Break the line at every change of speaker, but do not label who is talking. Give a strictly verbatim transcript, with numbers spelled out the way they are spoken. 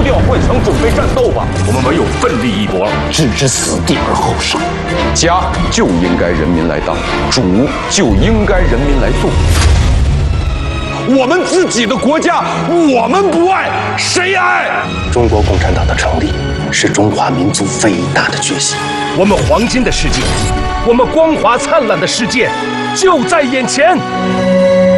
要换枪准备战斗吧！我们唯有奋力一搏了，
置之死地而后生。家就应该人民来当，主就应该人民来做。我们自己的国家，我们不爱，谁爱？
中国共产党的成立是中华民族伟大的决心。
我们黄金的世界，我们光华灿烂的世界，就在眼前。